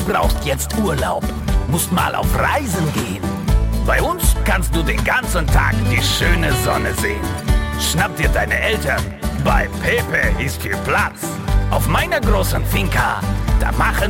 brauchst jetzt Urlaub, musst mal auf Reisen gehen. Bei uns kannst du den ganzen Tag die schöne Sonne sehen. Schnapp dir deine Eltern, bei Pepe ist viel Platz. Auf meiner großen Finca, da machen